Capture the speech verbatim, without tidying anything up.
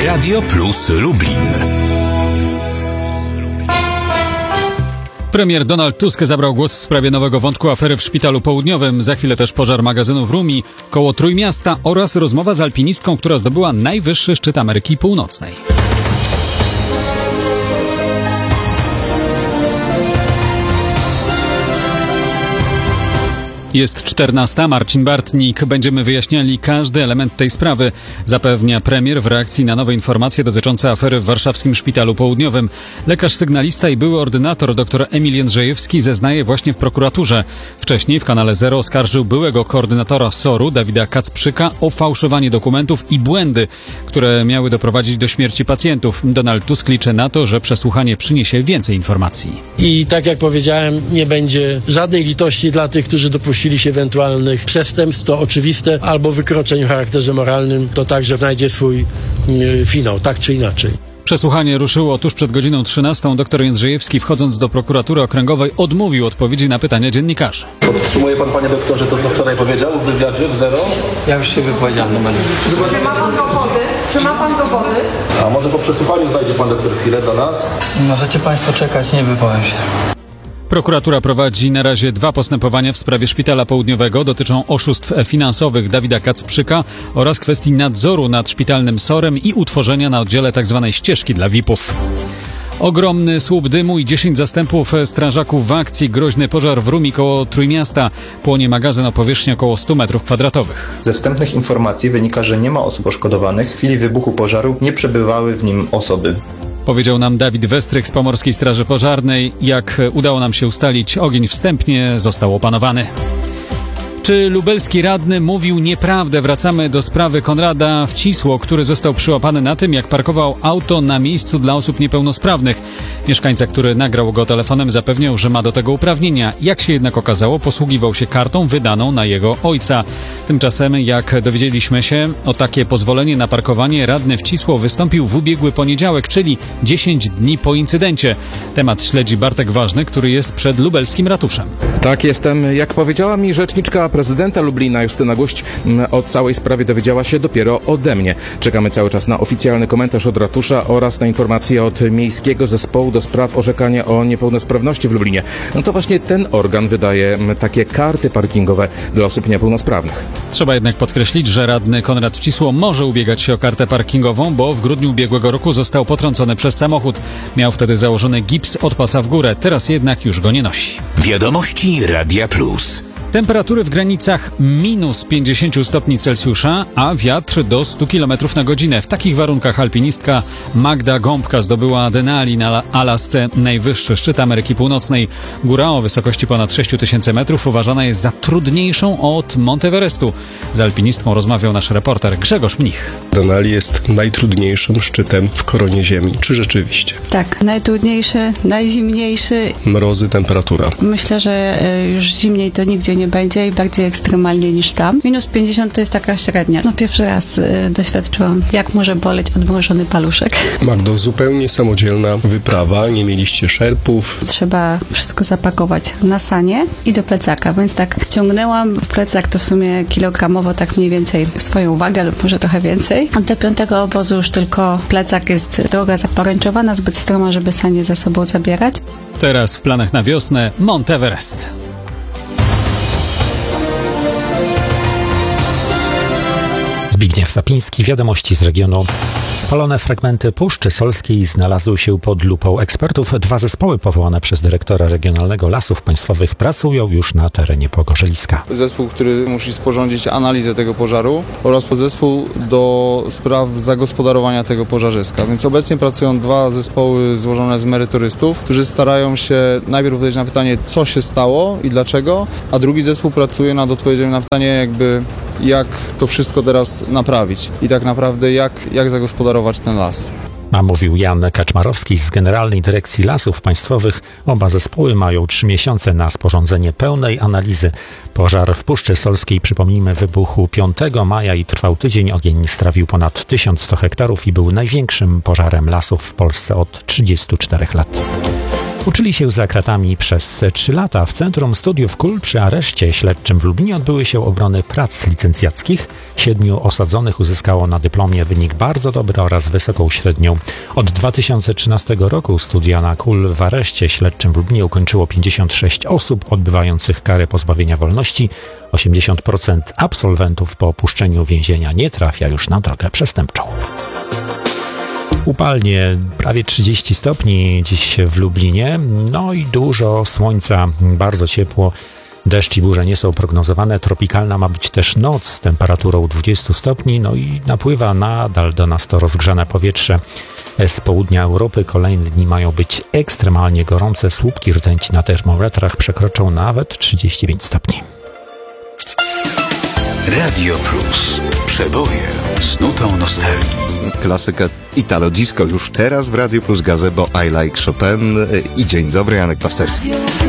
Radio Plus Lublin. Premier Donald Tusk zabrał głos w sprawie nowego wątku afery w Szpitalu Południowym. Za chwilę też pożar magazynu w Rumi koło Trójmiasta oraz rozmowa z alpinistką, która zdobyła najwyższy szczyt Ameryki Północnej. Jest czternasta, Marcin Bartnik. Będziemy wyjaśniali każdy element tej sprawy, zapewnia premier w reakcji na nowe informacje dotyczące afery w warszawskim Szpitalu Południowym. Lekarz sygnalista i były ordynator dr Emil Jędrzejewski zeznaje właśnie w prokuraturze. Wcześniej w kanale Zero oskarżył byłego koordynatora soru Dawida Kacprzyka o fałszowanie dokumentów i błędy, które miały doprowadzić do śmierci pacjentów. Donald Tusk liczy na to, że przesłuchanie przyniesie więcej informacji. I tak jak powiedziałem, nie będzie żadnej litości dla tych, którzy dopuścili się ewentualnych przestępstw, to oczywiste, albo wykroczeń o charakterze moralnym, to także znajdzie swój y, finał, tak czy inaczej. Przesłuchanie ruszyło tuż przed godziną trzynastą. Doktor Jędrzejewski, wchodząc do prokuratury okręgowej, odmówił odpowiedzi na pytania dziennikarzy. Podtrzymuje pan, panie doktorze, to co wczoraj powiedział w wywiadzie w Zero? Ja już się wypowiedziałem. Czy ma pan dowody? Czy ma pan dowody? A może po przesłuchaniu znajdzie pan doktor chwilę do nas? Możecie państwo czekać, nie wypowiem się. Prokuratura prowadzi na razie dwa postępowania w sprawie Szpitala Południowego. Dotyczą oszustw finansowych Dawida Kacprzyka oraz kwestii nadzoru nad szpitalnym sorem i utworzenia na oddziale tzw. ścieżki dla V I P-ów. Ogromny słup dymu i dziesięć zastępów strażaków w akcji. Groźny pożar w Rumi koło Trójmiasta. Płonie magazyn o powierzchni około stu metrów kwadratowych. Ze wstępnych informacji wynika, że nie ma osób poszkodowanych. W chwili wybuchu pożaru nie przebywały w nim osoby. Powiedział nam Dawid Westrych z Pomorskiej Straży Pożarnej. Jak udało nam się ustalić, ogień wstępnie został opanowany. Czy lubelski radny mówił nieprawdę? Wracamy do sprawy Konrada Wcisło, który został przyłapany na tym, jak parkował auto na miejscu dla osób niepełnosprawnych. Mieszkańca, który nagrał go telefonem, zapewniał, że ma do tego uprawnienia. Jak się jednak okazało, posługiwał się kartą wydaną na jego ojca. Tymczasem, jak dowiedzieliśmy się, o takie pozwolenie na parkowanie radny Wcisło wystąpił w ubiegły poniedziałek, czyli dziesięć dni po incydencie. Temat śledzi Bartek Ważny, który jest przed lubelskim ratuszem. Tak, jestem. Jak powiedziała mi rzeczniczka prezydenta Lublina Justyna Guść, o całej sprawie dowiedziała się dopiero ode mnie. Czekamy cały czas na oficjalny komentarz od ratusza oraz na informacje od Miejskiego Zespołu do spraw orzekania o niepełnosprawności w Lublinie. No to właśnie ten organ wydaje takie karty parkingowe dla osób niepełnosprawnych. Trzeba jednak podkreślić, że radny Konrad Wcisło może ubiegać się o kartę parkingową, bo w grudniu ubiegłego roku został potrącony przez samochód. Miał wtedy założony gips od pasa w górę, teraz jednak już go nie nosi. Wiadomości Radia Plus. Temperatury w granicach minus pięćdziesiąt stopni Celsjusza, a wiatr do stu kilometrów na godzinę. W takich warunkach alpinistka Magda Gąbka zdobyła Denali na Alasce, najwyższy szczyt Ameryki Północnej. Góra o wysokości ponad sześć tysięcy metrów uważana jest za trudniejszą od Monteverestu. Z alpinistką rozmawiał nasz reporter Grzegorz Mnich. Denali jest najtrudniejszym szczytem w koronie Ziemi. Czy rzeczywiście? Tak, najtrudniejszy, najzimniejszy. Mrozy, temperatura. Myślę, że już zimniej to nigdzie nie nie będzie i bardziej ekstremalnie niż tam. Minus pięćdziesiąt to jest taka średnia. No pierwszy raz y, doświadczyłam, jak może boleć odmrożony paluszek. Magdo, zupełnie samodzielna wyprawa, nie mieliście szerpów. Trzeba wszystko zapakować na sanie i do plecaka, więc tak ciągnęłam plecak to w sumie kilogramowo tak mniej więcej swoją wagę lub może trochę więcej. A do piątego obozu już tylko plecak jest droga zaporęczowana, zbyt stroma, żeby sanie za sobą zabierać. Teraz w planach na wiosnę Monteverest. Zbigniew Sapiński, wiadomości z regionu. Spalone fragmenty Puszczy Solskiej znalazły się pod lupą ekspertów. Dwa zespoły powołane przez dyrektora Regionalnego Lasów Państwowych pracują już na terenie pogorzeliska. Zespół, który musi sporządzić analizę tego pożaru oraz podzespół do spraw zagospodarowania tego pożarzyska. Więc obecnie pracują dwa zespoły złożone z merytorystów, którzy starają się najpierw odpowiedzieć na pytanie, co się stało i dlaczego, a drugi zespół pracuje nad odpowiedzią na pytanie, jakby jak to wszystko teraz naprawić i tak naprawdę jak, jak zagospodarować ten las. A mówił Jan Kaczmarowski z Generalnej Dyrekcji Lasów Państwowych. Oba zespoły mają trzy miesiące na sporządzenie pełnej analizy. Pożar w Puszczy Solskiej, przypomnijmy, wybuchł piątego maja i trwał tydzień. Ogień strawił ponad tysiąc sto hektarów i był największym pożarem lasów w Polsce od trzydziestu czterech lat. Uczyli się za kratami przez trzy lata. W Centrum Studiów K U L przy areszcie śledczym w Lublinie odbyły się obrony prac licencjackich. Siedmiu osadzonych uzyskało na dyplomie wynik bardzo dobry oraz wysoką średnią. Od dwa tysiące trzynastego roku studia na K U L w areszcie śledczym w Lublinie ukończyło pięćdziesiąt sześć osób odbywających karę pozbawienia wolności. osiemdziesiąt procent absolwentów po opuszczeniu więzienia nie trafia już na drogę przestępczą. Upalnie, prawie trzydzieści stopni dziś w Lublinie, no i dużo słońca, bardzo ciepło. Deszcz i burze nie są prognozowane. Tropikalna ma być też noc z temperaturą dwadzieścia stopni, no i napływa nadal do nas to rozgrzane powietrze z południa Europy. Kolejne dni mają być ekstremalnie gorące. Słupki rtęci na termometrach przekroczą nawet trzydzieści pięć stopni. Radio Plus. Przeboje z nutą nostalgii. Klasyka Italo Disco już teraz w Radio Plus, gazebo I Like Chopin i dzień dobry, Janek Pasterski.